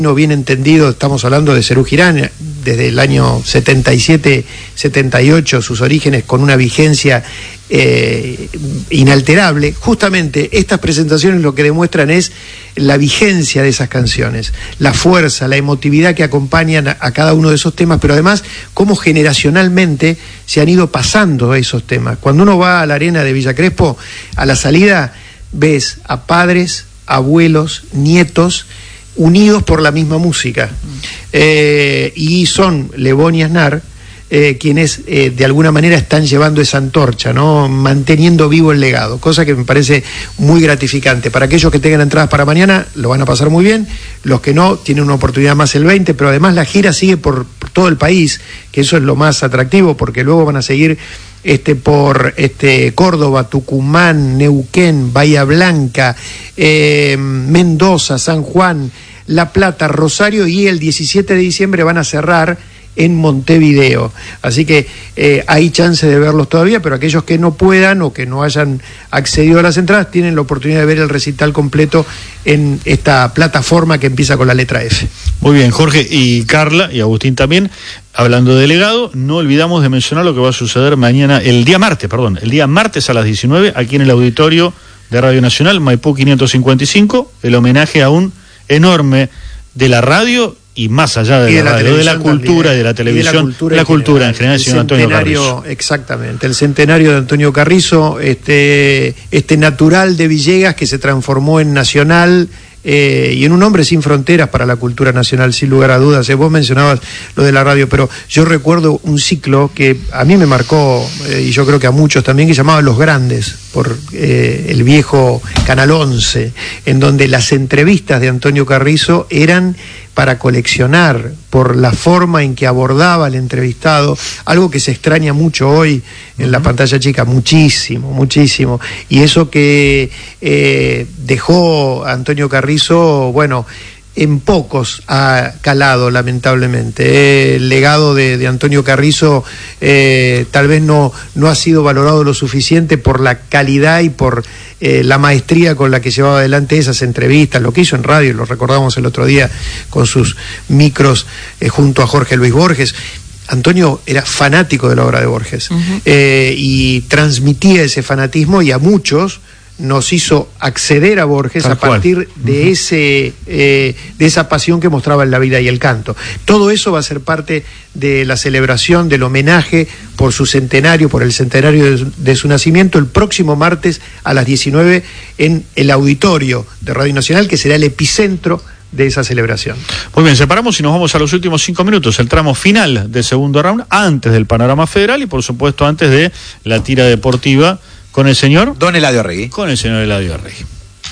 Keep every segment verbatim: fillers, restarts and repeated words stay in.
No bien entendido, estamos hablando de Serú Girán, desde el año setenta y siete, setenta y ocho, sus orígenes con una vigencia eh, inalterable. Justamente estas presentaciones lo que demuestran es la vigencia de esas canciones, la fuerza, la emotividad que acompañan a, a cada uno de esos temas, pero además cómo generacionalmente se han ido pasando esos temas. Cuando uno va a la arena de Villa Crespo, a la salida ves a padres, abuelos, nietos, unidos por la misma música, eh, y son Lebón y Aznar eh, quienes eh, de alguna manera están llevando esa antorcha, ¿no? Manteniendo vivo el legado, cosa que me parece muy gratificante. Para aquellos que tengan entradas para mañana lo van a pasar muy bien, los que no tienen una oportunidad más el veinte, pero además la gira sigue por, por todo el país, que eso es lo más atractivo, porque luego van a seguir Este, por este, Córdoba, Tucumán, Neuquén, Bahía Blanca, eh, Mendoza, San Juan, La Plata, Rosario, y el diecisiete de diciembre van a cerrar en Montevideo. Así que eh, hay chance de verlos todavía, pero aquellos que no puedan o que no hayan accedido a las entradas tienen la oportunidad de ver el recital completo en esta plataforma que empieza con la letra F. Muy bien, Jorge y Carla y Agustín también. Hablando de legado, no olvidamos de mencionar lo que va a suceder mañana, el día martes, perdón, el día martes a las diecinueve, aquí en el auditorio de Radio Nacional, Maipú quinientos cincuenta y cinco, el homenaje a un enorme de la radio y más allá de, de la, la radio, de la cultura, también, de la televisión, de la cultura, la cultura en general, el señor Antonio Carrizo. Exactamente, el centenario de Antonio Carrizo, este, este natural de Villegas que se transformó en nacional, Eh, y en un hombre sin fronteras para la cultura nacional, sin lugar a dudas. Eh, vos mencionabas lo de la radio, pero yo recuerdo un ciclo que a mí me marcó, eh, y yo creo que a muchos también, que llamaba Los Grandes, por eh, el viejo Canal once, en donde las entrevistas de Antonio Carrizo eran para coleccionar, por la forma en que abordaba al entrevistado, algo que se extraña mucho hoy en uh-huh. la pantalla chica, muchísimo, muchísimo, y eso que eh, dejó Antonio Carrizo, bueno, en pocos ha calado, lamentablemente. El legado de, de Antonio Carrizo eh, tal vez no, no ha sido valorado lo suficiente por la calidad y por eh, la maestría con la que llevaba adelante esas entrevistas, lo que hizo en radio, lo recordamos el otro día con sus micros eh, junto a Jorge Luis Borges. Antonio era fanático de la obra de Borges, uh-huh. eh, y transmitía ese fanatismo, y a muchos nos hizo acceder a Borges Tal a partir cual. de uh-huh. ese eh, de esa pasión que mostraba en la vida y el canto. Todo eso va a ser parte de la celebración, del homenaje por su centenario, por el centenario de, de su nacimiento, el próximo martes a las diecinueve en el auditorio de Radio Nacional, que será el epicentro de esa celebración. Muy bien, separamos y nos vamos a los últimos cinco minutos, el tramo final del segundo round, antes del panorama federal y por supuesto antes de la tira deportiva con el señor Don Eladio Arregui. Con el señor Eladio Arregui.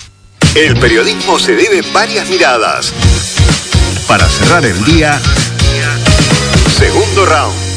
El periodismo se debe varias miradas. Para cerrar el día, segundo round.